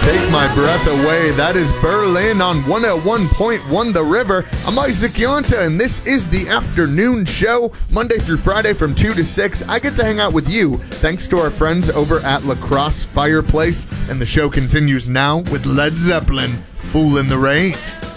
Take My Breath Away. That is Berlin on 101.1 The River. I'm Isaac Yonta, and this is the afternoon show, Monday through Friday from 2 to 6. I get to hang out with you, thanks to our friends over at La Crosse Fireplace, and the show continues now with Led Zeppelin, Fool in the Rain.